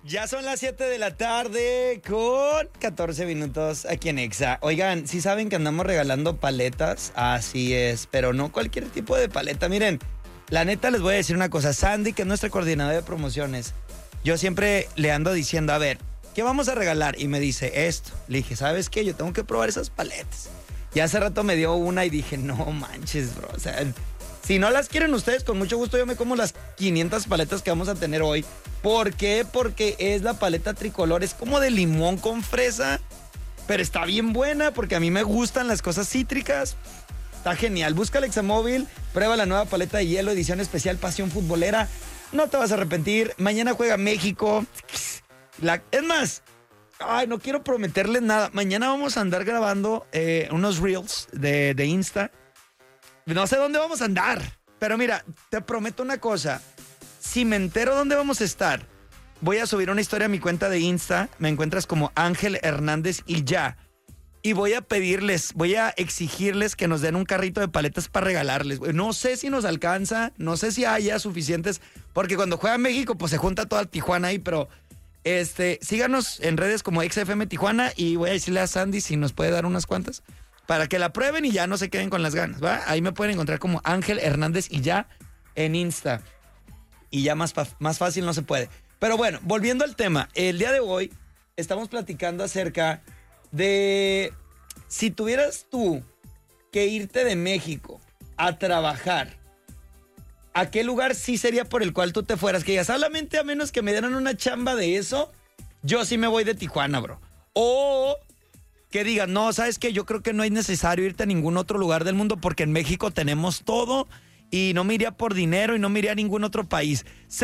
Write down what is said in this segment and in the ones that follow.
Ya son las 7 de la tarde con 14 minutos aquí en Exa. Oigan, ¿sí saben que andamos regalando paletas? Así es, pero no cualquier tipo de paleta. Miren, la neta les voy a decir una cosa. Sandy, que es nuestra coordinadora de promociones, yo siempre le ando diciendo, a ver, ¿qué vamos a regalar? Y me dice esto. Le dije, ¿sabes qué? Yo tengo que probar esas paletas. Y hace rato me dio una y dije, no manches, bro. O sea, si no las quieren ustedes, con mucho gusto yo me como las 500 paletas que vamos a tener hoy. ¿Por qué? Porque es la paleta tricolor. Es como de limón con fresa, pero está bien buena porque a mí me gustan las cosas cítricas. Está genial. Busca el Examóvil, prueba la nueva paleta de hielo, edición especial Pasión Futbolera. No te vas a arrepentir. Mañana juega México. Es más, no quiero prometerles nada. Mañana vamos a andar grabando unos reels de Insta. No sé dónde vamos a andar, pero mira, te prometo una cosa. Si me entero dónde vamos a estar, voy a subir una historia a mi cuenta de Insta. Me encuentras como Ángel Hernández y ya. Y voy a exigirles que nos den un carrito de paletas para regalarles. No sé si nos alcanza, no sé si haya suficientes, porque cuando juega México, pues se junta toda Tijuana ahí, pero síganos en redes como XFM Tijuana y voy a decirle a Sandy si nos puede dar unas cuantas para que la prueben y ya no se queden con las ganas, ¿va? Ahí me pueden encontrar como Ángel Hernández y ya en Insta. Y ya más fácil no se puede. Pero bueno, volviendo al tema. El día de hoy estamos platicando acerca de si tuvieras tú que irte de México a trabajar, ¿a qué lugar sí sería por el cual tú te fueras? Que ya solamente a menos que me dieran una chamba de eso, yo sí me voy de Tijuana, bro. O que digan, no, ¿sabes qué? Yo creo que no es necesario irte a ningún otro lugar del mundo porque en México tenemos todo y no me iría por dinero y no me iría a ningún otro país.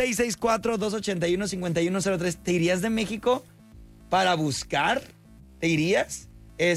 664-281-5103. ¿Te irías de México para buscar? ¿Te irías?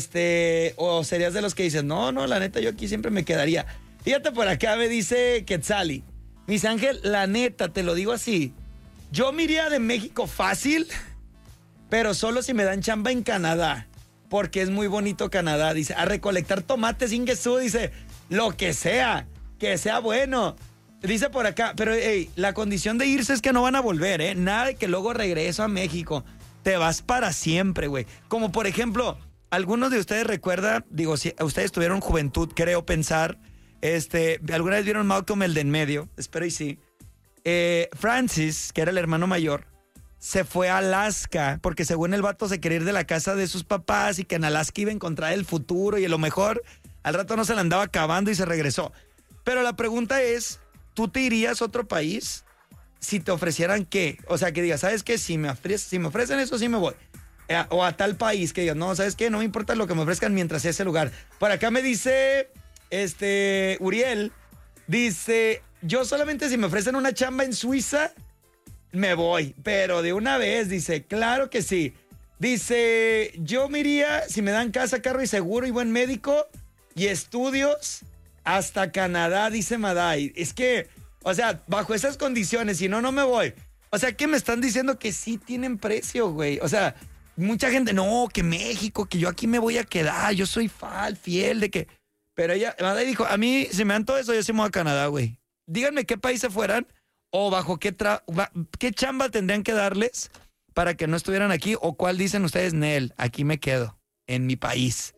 ¿O serías de los que dicen, no, la neta, yo aquí siempre me quedaría? Fíjate, por acá me dice Quetzali. Mis Ángel, la neta, te lo digo así. Yo me iría de México fácil, pero solo si me dan chamba en Canadá. Porque es muy bonito Canadá, dice, a recolectar tomates, Ingesu, dice, lo que sea bueno. Dice por acá, pero hey, la condición de irse es que no van a volver, ¿eh? Nada de que luego regreso a México. Te vas para siempre, güey. Como por ejemplo, algunos de ustedes recuerdan, digo, si ustedes tuvieron juventud, creo pensar, alguna vez vieron Malcolm el de en medio, espero y sí. Francis, que era el hermano mayor, se fue a Alaska, porque según el vato se quería ir de la casa de sus papás y que en Alaska iba a encontrar el futuro y a lo mejor al rato no se la andaba acabando y se regresó. Pero la pregunta es, ¿tú te irías a otro país si te ofrecieran qué? O sea, que digas, ¿sabes qué? Si me ofrecen eso, sí me voy. O a tal país, que digas, no, ¿sabes qué? No me importa lo que me ofrezcan mientras sea ese lugar. Por acá me dice, Uriel, dice, yo solamente si me ofrecen una chamba en Suiza, me voy, pero de una vez, dice, claro que sí. Dice, yo me iría si me dan casa, carro y seguro y buen médico y estudios hasta Canadá, dice Maday. Es que, o sea, bajo esas condiciones, si no, no me voy. O sea, que me están diciendo que sí tienen precio, güey. O sea, mucha gente, no, que México, que yo aquí me voy a quedar, yo soy fiel de que... Pero ella, Maday dijo, a mí, si me dan todo eso, yo sí me voy a Canadá, güey. Díganme qué país se fueran o bajo qué chamba tendrían que darles para que no estuvieran aquí, o cuál dicen ustedes, Nel, aquí me quedo, en mi país.